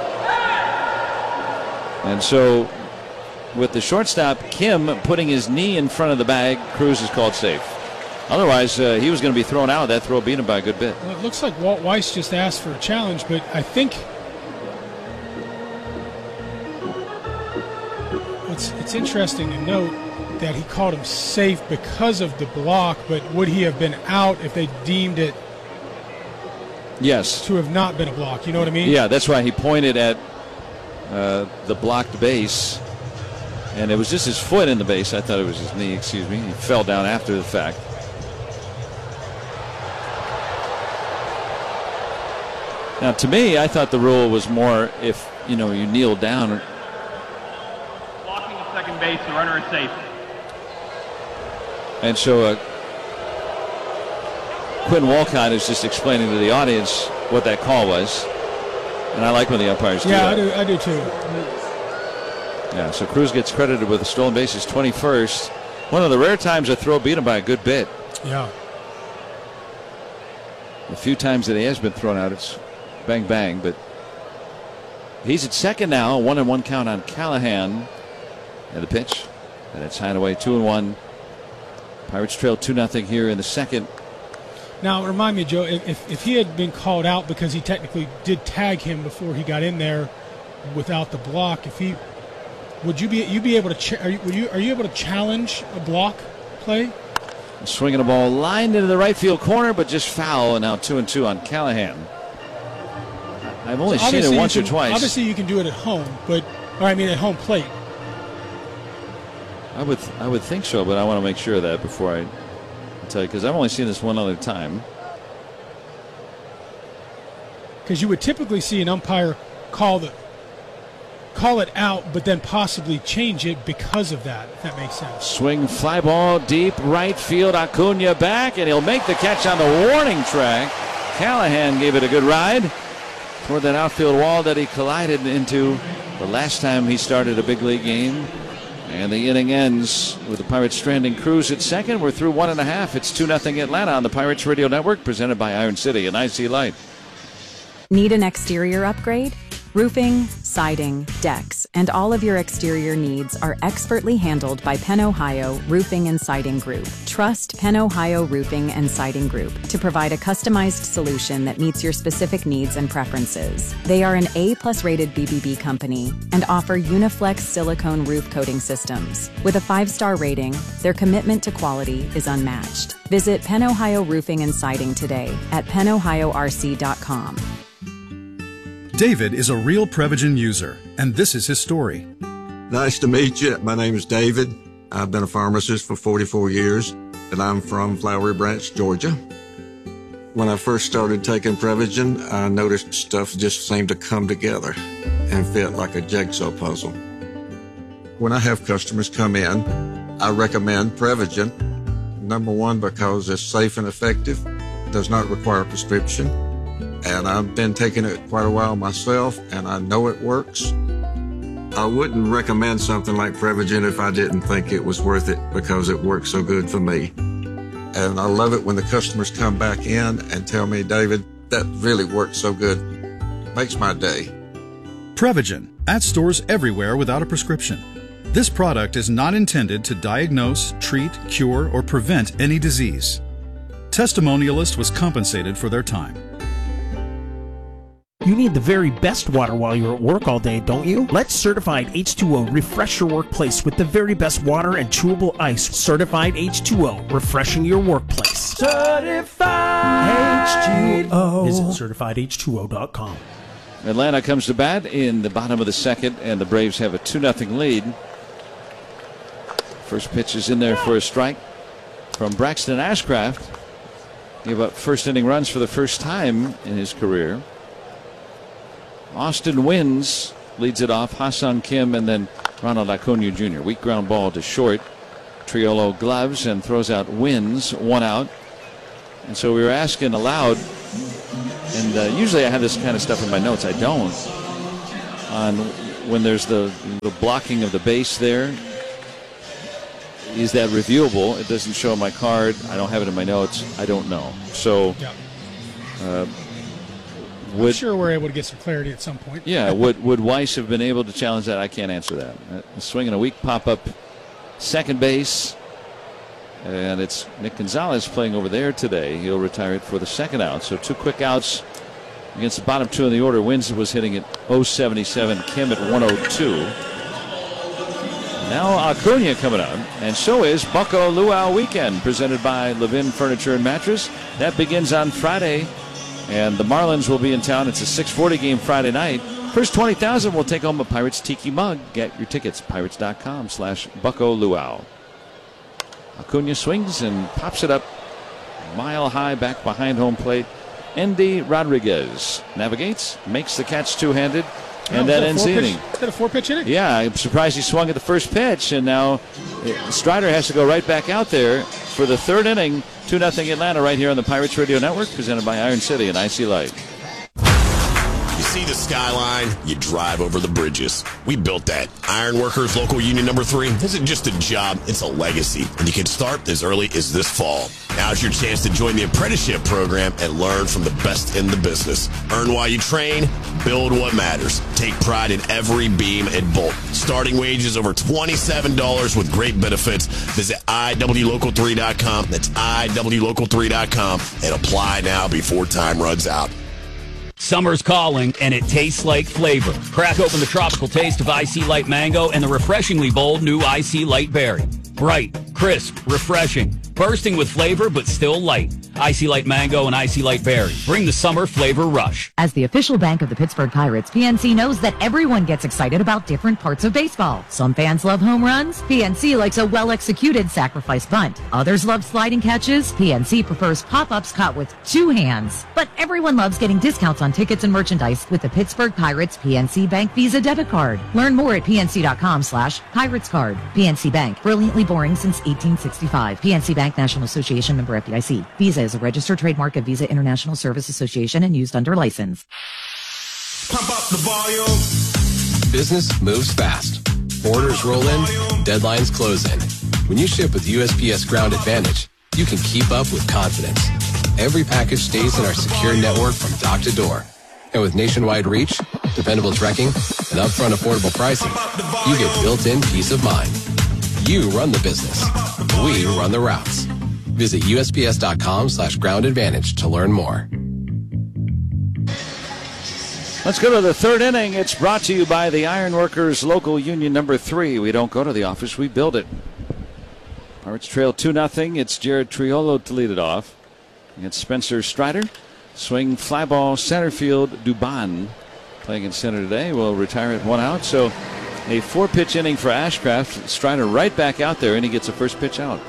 And so with the shortstop, Kim, putting his knee in front of the bag, Cruz is called safe. Otherwise, uh, he was going to be thrown out. That throw beat him by a good bit. Well, it looks like Walt Weiss just asked for a challenge, but I think it's, it's interesting to note that he called him safe because of the block, but would he have been out if they deemed it Yes. to have not been a block? You know what I mean? Yeah, that's why he pointed at uh, the blocked base. And it was just his foot in the base. I thought it was his knee, excuse me. He fell down after the fact. Now, to me, I thought the rule was more if, you know, you kneel down. Blocking the second base, the runner is safe. And so uh, Quinn Walcott is just explaining to the audience what that call was. And I like when the umpires do yeah, that. Yeah, I do, I do too. Yeah, so Cruz gets credited with a stolen base, his twenty-first. One of the rare times a throw beat him by a good bit. Yeah. A few times that he has been thrown out, it's bang, bang. But he's at second now, a one and one count on Callahan. And the pitch. And it's Hideaway, two and one. Pirates trail two nothing here in the second. Now, remind me, Joe, if, if he had been called out because he technically did tag him before he got in there without the block, if he would you be you be able to ch- are you, would you are you able to challenge a block play? Swinging a ball lined into the right field corner, but just foul, and now two and two on Callahan. I've only So seen it once can, or twice. Obviously, you can do it at home, but or I mean at home plate. I would I would think so, but I want to make sure of that before I tell you, because I've only seen this one other time. Because you would typically see an umpire call the call it out, but then possibly change it because of that, if that makes sense. Swing, fly ball, deep right field. Acuna back, and he'll make the catch on the warning track. Callahan gave it a good ride toward that outfield wall that he collided into the last time he started a big league game. And the inning ends with the Pirates stranding Cruz at second. We're through one and a half. It's two nothing Atlanta on the Pirates Radio Network, presented by Iron City and I C Light. Need an exterior upgrade? Roofing, siding, decks, and all of your exterior needs are expertly handled by Penn Ohio Roofing and Siding Group. Trust Penn Ohio Roofing and Siding Group to provide a customized solution that meets your specific needs and preferences. They are an A-plus rated B B B company and offer Uniflex silicone roof coating systems. With a five-star rating, their commitment to quality is unmatched. Visit Penn Ohio Roofing and Siding today at penn ohio r c dot com. David is a real Prevagen user, and this is his story. Nice to meet you. My name is David. I've been a pharmacist for forty-four years, and I'm from Flowery Branch, Georgia. When I first started taking Prevagen, I noticed stuff just seemed to come together and fit like a jigsaw puzzle. When I have customers come in, I recommend Prevagen. Number one, because it's safe and effective, does not require a prescription. And I've been taking it quite a while myself, and I know it works. I wouldn't recommend something like Prevagen if I didn't think it was worth it, because it works so good for me. And I love it when the customers come back in and tell me, David, that really works so good. Makes my day. Prevagen, at stores everywhere without a prescription. This product is not intended to diagnose, treat, cure, or prevent any disease. Testimonialist was compensated for their time. You need the very best water while you're at work all day, don't you? Let Certified H two O refresh your workplace with the very best water and chewable ice. Certified H two O, refreshing your workplace. Certified H two O. Visit certified h two o dot com. Atlanta comes to bat in the bottom of the second, and the Braves have a two nothing lead. First pitch is in there for a strike from Braxton Ashcraft. gave up first inning runs for the first time in his career. Austin Wins leads it off. Ha-Seong Kim and then Ronald Acuna Junior Weak ground ball to short. Triolo gloves and throws out Wins, one out. And so we were asking aloud, and uh, usually I have this kind of stuff in my notes. I don't. On when there's the, the blocking of the base there, is that reviewable? It doesn't show on my card. I don't have it in my notes. I don't know. So, yeah. uh, I'm would, sure we're able to get some clarity at some point. yeah, would would Weiss have been able to challenge that? I can't answer that. A swing and a weak pop up, second base, and it's Nick Gonzalez playing over there today. He'll retire it for the second out. So two quick outs against the bottom two in the order. Wins was hitting at oh seventy-seven. Kim at one oh two. Now Acuna coming up, and so is Bucko Luau Weekend, presented by Levin Furniture and Mattress. That begins on Friday, and the Marlins will be in town. It's a six forty game Friday night. First twenty thousand will take home a Pirates Tiki mug. Get your tickets, pirates.com slash Bucko Luau. Acuna swings and pops it up mile high back behind home plate. Endy Rodriguez navigates, makes the catch two-handed, and that ends the inning. Is that a four-pitch inning? Yeah, I'm surprised he swung at the first pitch, and now Strider has to go right back out there for the third inning. two nothing Atlanta right here on the Pirates Radio Network, presented by Iron City and I C Light. You see the skyline, you drive over the bridges. We built that. Ironworkers Local Union Number three isn't just a job, it's a legacy. And you can start as early as this fall. Now's your chance to join the apprenticeship program and learn from the best in the business. Earn while you train, build what matters. Take pride in every beam and bolt. Starting wages over twenty-seven dollars with great benefits. Visit I W local three dot com. That's I W local three dot com and apply now before time runs out. Summer's calling, and it tastes like flavor. Crack open the tropical taste of I C Light Mango and the refreshingly bold new I C Light Berry. Bright, crisp, refreshing, bursting with flavor, but still light. I C Light Mango and I C Light Berry. Bring the summer flavor rush. As the official bank of the Pittsburgh Pirates, P N C knows that everyone gets excited about different parts of baseball. Some fans love home runs. P N C likes a well-executed sacrifice bunt. Others love sliding catches. P N C prefers pop-ups caught with two hands. But everyone loves getting discounts on tickets and merchandise with the Pittsburgh Pirates P N C Bank Visa debit card. Learn more at pnc.com slash Pirates card. P N C Bank, brilliantly boring since eighteen sixty-five. P N C Bank National Association member F D I C. Visa is a registered trademark of Visa International Service Association and used under license. Pump up the volume. Business moves fast. Orders roll in, deadlines close in. When you ship with U S P S Ground Advantage, you can keep up with confidence. Every package stays in our secure network from dock to door. And with nationwide reach, dependable trekking, and upfront affordable pricing, you get built-in peace of mind. You run the business. We run the routes. Visit U S P S dot com slash ground advantage to learn more. Let's go to the third inning. It's brought to you by the Ironworkers Local Union Number three. We don't go to the office, we build it. Pirates trail two nothing. It's Jared Triolo to lead it off. It's Spencer Strider. Swing, fly ball, center field. Dubon playing in center today will retire at one out. So a four-pitch inning for Ashcraft. Strider right back out there, and he gets a first pitch out.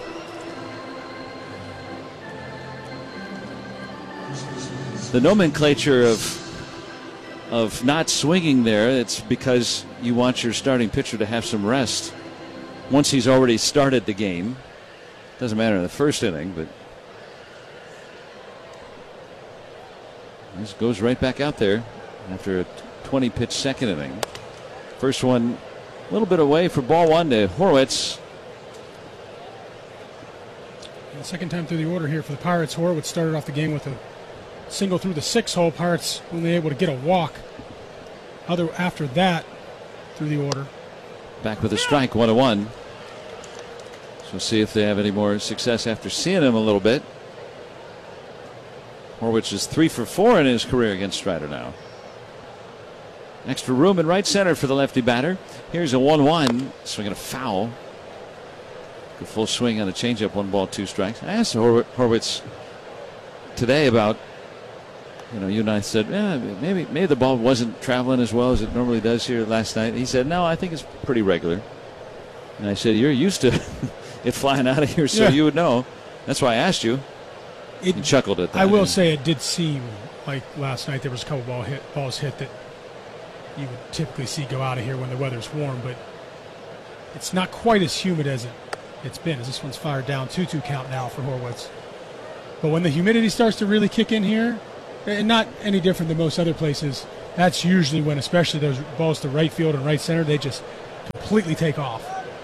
The nomenclature of of not swinging there, it's because you want your starting pitcher to have some rest once he's already started the game. Doesn't matter in the first inning, but this goes right back out there after a twenty pitch second inning. First one a little bit away for ball one to Horwitz. And second time through the order here for the Pirates. Horwitz started off the game with a single through the six hole. Pirates only able to get a walk. Other after that through the order. Back with a strike, one to one. So see if they have any more success after seeing him a little bit. Horwitz is three for four in his career against Strider now. Extra room in right center for the lefty batter. Here's a one one. Swinging a foul. Good full swing on a changeup, one ball, two strikes. I asked Hor- Horwitz today about, you know, you and I said, yeah, maybe maybe the ball wasn't traveling as well as it normally does here last night. He said, no, I think it's pretty regular. And I said, you're used to it flying out of here, so yeah. you would know. That's why I asked you. It, he chuckled at that. I will say it did seem like last night there was a couple ball hit, balls hit that you would typically see go out of here when the weather's warm, but it's not quite as humid as it, it's been, as this one's fired down. two two count now for Horwitz. But when the humidity starts to really kick in here, and not any different than most other places, that's usually when, especially those balls to right field and right center, they just completely take off.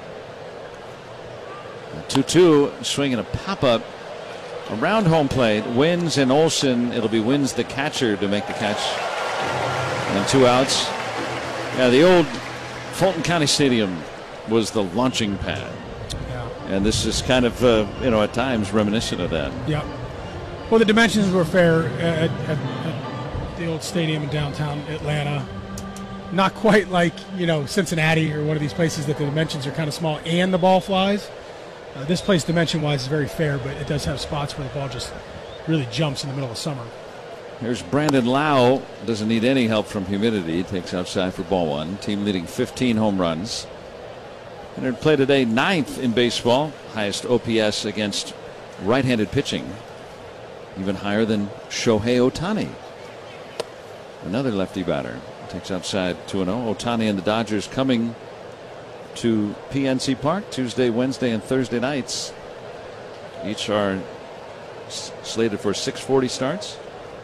two two, swinging a pop-up around home plate. Wins and Olson. It'll be Wins the catcher to make the catch. And two outs. Yeah, the old Fulton County Stadium was the launching pad. Yeah. And this is kind of, uh, you know, at times reminiscent of that. Yeah. Well, the dimensions were fair at, at, at the old stadium in downtown Atlanta. Not quite like, you know, Cincinnati or one of these places that the dimensions are kind of small and the ball flies. Uh, this place, dimension-wise, is very fair, but it does have spots where the ball just really jumps in the middle of summer. Here's Brandon Lau. Doesn't need any help from humidity. Takes outside for ball one. Team leading fifteen home runs. Entered play today ninth in baseball. Highest O P S against right-handed pitching. Even higher than Shohei Ohtani. Another lefty batter. Takes outside two and oh. Ohtani and the Dodgers coming to P N C Park Tuesday, Wednesday, and Thursday nights. Each are s- slated for six forty starts.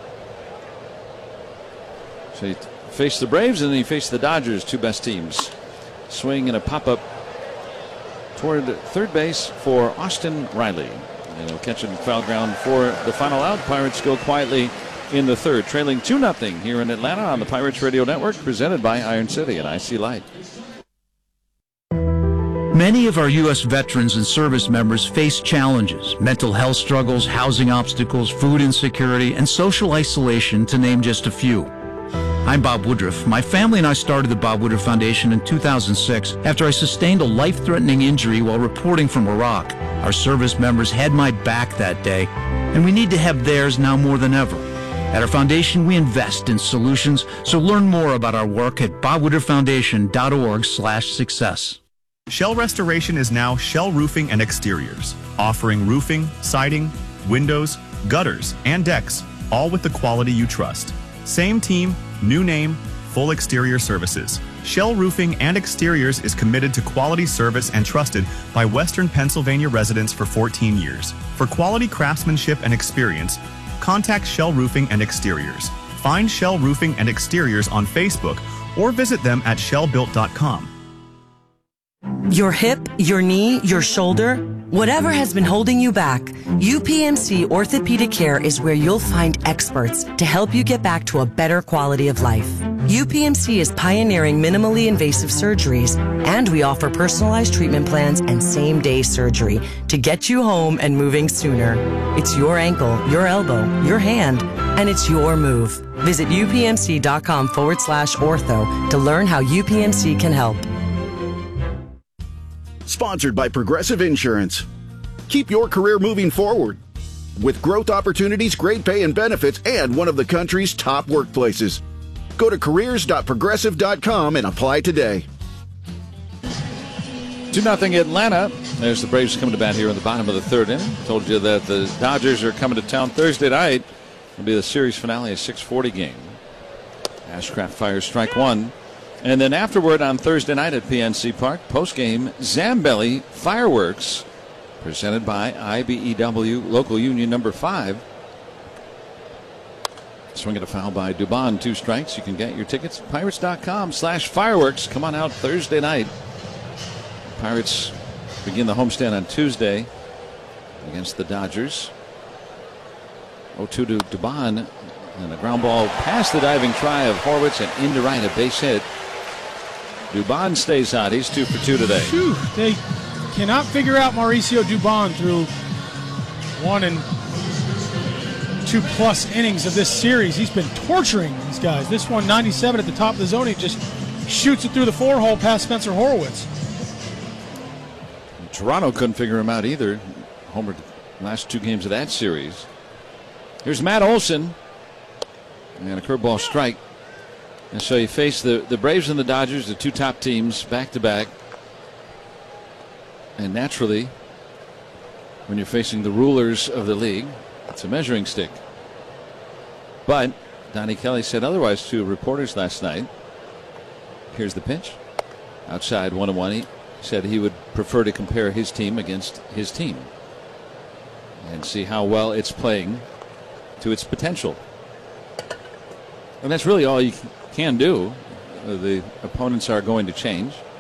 So you face the Braves and then you face the Dodgers, two best teams. Swing and a pop-up toward third base for Austin Riley. And he'll catch it in foul ground for the final out. Pirates go quietly in the third, trailing two nothing here in Atlanta on the Pirates Radio Network, presented by Iron City and I C Light. Many of our U S veterans and service members face challenges, mental health struggles, housing obstacles, food insecurity, and social isolation, to name just a few. I'm Bob Woodruff. My family and I started the Bob Woodruff Foundation in two thousand six after I sustained a life-threatening injury while reporting from Iraq. Our service members had my back that day, and we need to have theirs now more than ever. At our foundation, we invest in solutions, so learn more about our work at bob woodruff foundation dot org slash success. Shell Restoration is now Shell Roofing and Exteriors, offering roofing, siding, windows, gutters, and decks, all with the quality you trust. Same team, new name, full exterior services. Shell Roofing and Exteriors is committed to quality service and trusted by Western Pennsylvania residents for fourteen years. For quality craftsmanship and experience, contact Shell Roofing and Exteriors. Find Shell Roofing and Exteriors on Facebook or visit them at shell built dot com. Your hip, your knee, your shoulder, whatever has been holding you back, U P M C Orthopedic Care is where you'll find experts to help you get back to a better quality of life. U P M C is pioneering minimally invasive surgeries, and we offer personalized treatment plans and same-day surgery to get you home and moving sooner. It's your ankle, your elbow, your hand, and it's your move. Visit upmc.com forward slash ortho to learn how U P M C can help. Sponsored by Progressive Insurance. Keep your career moving forward with growth opportunities, great pay and benefits, and one of the country's top workplaces. Go to careers dot progressive dot com and apply today. two nothing Atlanta. There's the Braves coming to bat here in the bottom of the third inning. Told you that the Dodgers are coming to town Thursday night. It'll be the series finale, a six forty game. Ashcraft fires strike one. And then afterward on Thursday night at P N C Park, post-game Zambelli fireworks presented by I B E W Local Union number five. Swing at a foul by Dubon, two strikes. You can get your tickets at pirates dot com slash fireworks. Come on out Thursday night. Pirates begin the homestand on Tuesday against the Dodgers. oh two to Dubon, and a ground ball past the diving try of Horwitz and into right, a base hit. Dubon stays hot. He's two for two today. Whew, they cannot figure out Mauricio Dubon through one and two plus innings of this series. He's been torturing these guys. This one, ninety-seven at the top of the zone. He just shoots it through the four hole past Spencer Horwitz. Toronto couldn't figure him out either. Homered the last two games of that series. Here's Matt Olson. And a curveball strike. And so you face the, the Braves and the Dodgers, the two top teams, back to back. And naturally, when you're facing the rulers of the league, It's a measuring stick. But Donnie Kelly said otherwise to reporters last night. Here's the pitch. Outside one and one. He said he would prefer to compare his team against his team and see how well it's playing to its potential. And that's really all you can do. The opponents are going to change.